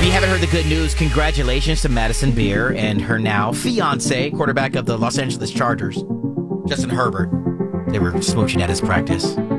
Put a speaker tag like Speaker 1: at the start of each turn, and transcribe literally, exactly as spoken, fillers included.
Speaker 1: If you haven't heard the good news, congratulations to Madison Beer and her now fiance, quarterback of the Los Angeles Chargers, Justin Herbert. They were smooching at his practice.